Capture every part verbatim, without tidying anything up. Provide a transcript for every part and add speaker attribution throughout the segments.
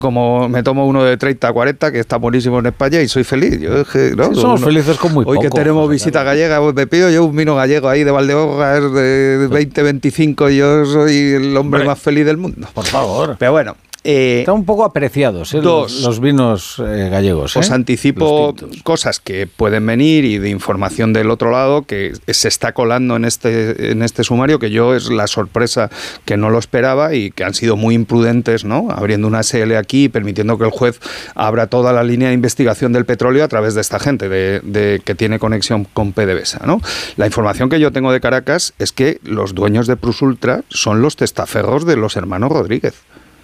Speaker 1: como me tomo uno de treinta, cuarenta, que está buenísimo en España y soy feliz. Yo, ¿no?
Speaker 2: Sí, somos uno, felices con muy
Speaker 1: hoy
Speaker 2: poco.
Speaker 1: Hoy que tenemos José visita Carlos. gallega, pues me pido yo un vino gallego ahí de Valdehojas de veinte, veinticinco, yo soy el hombre, hombre más feliz del mundo.
Speaker 2: Por favor.
Speaker 1: Pero bueno.
Speaker 2: Eh, Están un poco apreciados ¿eh?
Speaker 1: dos,
Speaker 2: los, los vinos eh, gallegos. ¿eh?
Speaker 1: Os anticipo cosas que pueden venir y de información del otro lado que se está colando en este, en este sumario, que yo es la sorpresa que no lo esperaba y que han sido muy imprudentes, ¿no? Abriendo una S L aquí y permitiendo que el juez abra toda la línea de investigación del petróleo a través de esta gente de, de, que tiene conexión con PDVSA, ¿no? La información que yo tengo de Caracas es que los dueños de Prusultra son los testaferros de los hermanos Rodríguez.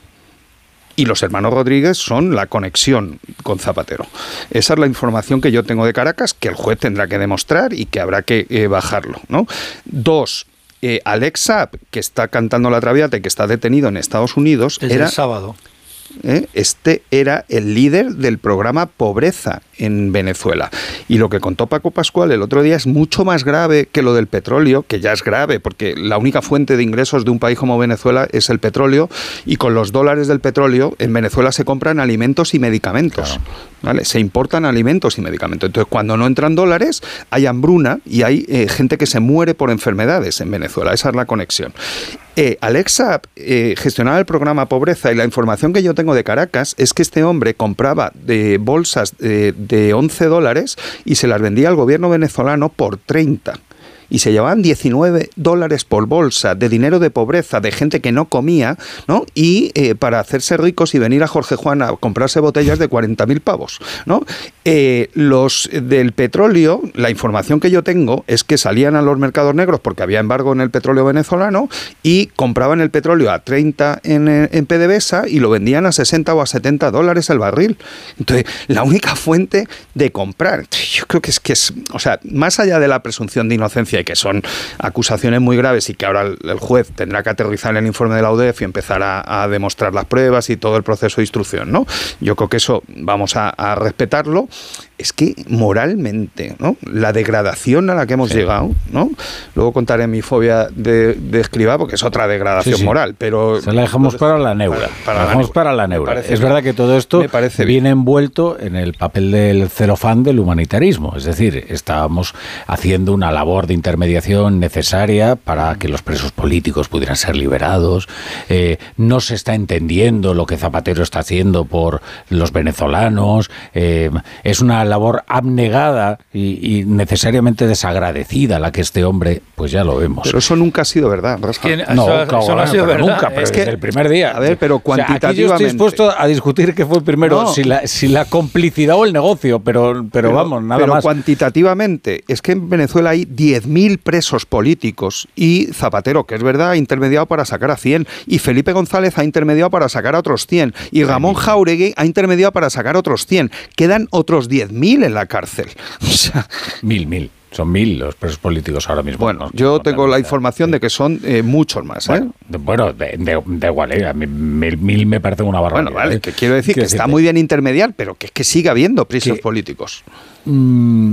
Speaker 1: Y los hermanos Rodríguez son la conexión con Zapatero. Esa es la información que yo tengo de Caracas, que el juez tendrá que demostrar y que habrá que eh, bajarlo, ¿no? Dos, eh, Alex Saab, que está cantando la traviata y que está detenido en Estados Unidos,
Speaker 3: Desde
Speaker 1: era
Speaker 3: el sábado.
Speaker 1: ¿Eh? Este era el líder del programa Pobreza en Venezuela. Y lo que contó Paco Pascual el otro día es mucho más grave que lo del petróleo, que ya es grave, porque la única fuente de ingresos de un país como Venezuela es el petróleo, y con los dólares del petróleo en Venezuela se compran alimentos y medicamentos. Claro. ¿Vale? Se importan alimentos y medicamentos. Entonces, cuando no entran dólares, hay hambruna y hay eh, gente que se muere por enfermedades en Venezuela. Esa es la conexión. Eh, Alex Saab eh, gestionaba el programa Pobreza, y la información que yo tengo de Caracas es que este hombre compraba de bolsas de, de once dólares y se las vendía al gobierno venezolano por treinta. Y se llevaban diecinueve dólares por bolsa de dinero de pobreza, de gente que no comía, ¿no? Y eh, para hacerse ricos y venir a Jorge Juan a comprarse botellas de cuarenta mil pavos, ¿no? Eh, los del petróleo, la información que yo tengo es que salían a los mercados negros porque había embargo en el petróleo venezolano y compraban el petróleo a treinta en, en PDVSA y lo vendían a sesenta o a setenta dólares el barril. Entonces, la única fuente de comprar, yo creo que es que es, o sea, más allá de la presunción de inocencia, y que son acusaciones muy graves y que ahora el juez tendrá que aterrizar en el informe de la U D E F y empezar a, a demostrar las pruebas y todo el proceso de instrucción, ¿no? Yo creo que eso vamos a, a respetarlo. Es que moralmente, ¿no? La degradación a la que hemos sí. llegado, ¿no? Luego contaré mi fobia de, de escriba, porque es otra degradación sí, sí. moral, pero...
Speaker 2: Se la dejamos para la neura. Para, para la dejamos la para la neura. Es verdad que todo esto viene envuelto en el papel del celofán del humanitarismo. Es decir, estábamos haciendo una labor de intermediación necesaria para que los presos políticos pudieran ser liberados. Eh, no se está entendiendo lo que Zapatero está haciendo por los venezolanos. Eh, es una labor abnegada y, y necesariamente desagradecida la que este hombre, pues ya lo vemos.
Speaker 1: Pero eso nunca ha sido verdad, Rafa.
Speaker 3: Es que no, eso, claro, eso no ha sido verdad.
Speaker 2: Nunca, pero
Speaker 1: es
Speaker 2: desde
Speaker 1: que,
Speaker 2: el primer día.
Speaker 1: A ver, pero cuantitativamente...
Speaker 2: O sea, aquí yo estoy dispuesto a discutir qué fue primero, no. si, la, si la complicidad o el negocio, pero, pero, pero vamos, nada
Speaker 1: pero
Speaker 2: más.
Speaker 1: Pero cuantitativamente, es que en Venezuela hay diez mil presos políticos y Zapatero, que es verdad, ha intermediado para sacar a cien, y Felipe González ha intermediado para sacar a otros cien, y Ramón Jáuregui ha intermediado para sacar a otros cien. Quedan otros diez mil en la cárcel. O sea,
Speaker 2: mil, mil. Son mil los presos políticos ahora mismo.
Speaker 1: Bueno, no, yo no tengo la información sí. de que son eh, muchos más. ¿eh?
Speaker 2: Bueno, de, bueno de, de, de igual, ¿eh? A mí mil, mil me parece una barbaridad.
Speaker 1: Bueno, vale,
Speaker 2: ¿eh?
Speaker 1: que quiero decir que está muy bien intermediar, pero que es que sigue habiendo presos que, políticos.
Speaker 2: Mmm,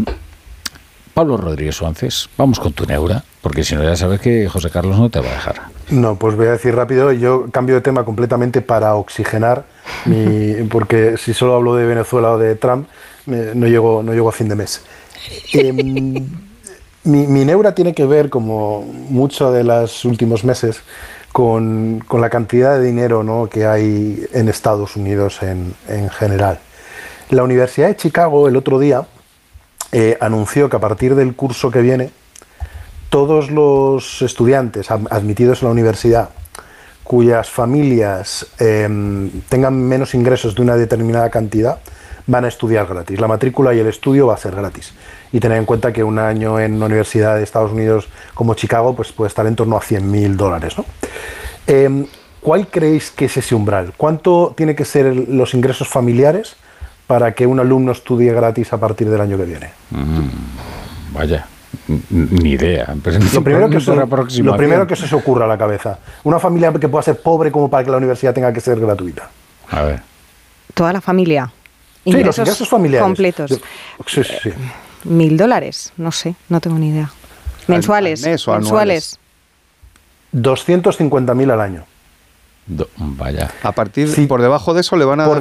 Speaker 2: Pablo Rodríguez Suárez, vamos con tu neura, porque si no ya sabes que José Carlos no te va a dejar.
Speaker 4: No, pues voy a decir rápido, yo cambio de tema completamente para oxigenar, mi, porque si solo hablo de Venezuela o de Trump, no llego, no llego a fin de mes. Eh, mi, mi neura tiene que ver, como mucho de los últimos meses, con, con la cantidad de dinero, ¿no?, que hay en Estados Unidos en, en general. La Universidad de Chicago el otro día eh, anunció que a partir del curso que viene, todos los estudiantes admitidos en la universidad cuyas familias eh, tengan menos ingresos de una determinada cantidad van a estudiar gratis. La matrícula y el estudio va a ser gratis. Y tener en cuenta que un año en una universidad de Estados Unidos como Chicago pues puede estar en torno a cien mil dólares, ¿no? Eh, ¿Cuál creéis que es ese umbral? ¿Cuánto tiene que ser el, los ingresos familiares para que un alumno estudie gratis a partir del año que viene?
Speaker 2: Mm, vaya, ni idea.
Speaker 4: Lo primero, que se, lo primero que se os ocurra a la cabeza. Una familia que pueda ser pobre como para que la universidad tenga que ser gratuita.
Speaker 2: A ver.
Speaker 5: Toda la familia.
Speaker 4: Ingresos, sí, los ingresos familiares
Speaker 5: completos.
Speaker 4: Yo, sí, sí, sí.
Speaker 5: Mil dólares, no sé, no tengo ni idea. Mensuales.
Speaker 1: ¿Al mes o
Speaker 5: mensuales.
Speaker 4: doscientos cincuenta mil al año.
Speaker 2: Do, vaya.
Speaker 1: A partir,
Speaker 4: sí,
Speaker 1: por debajo de eso le van a dar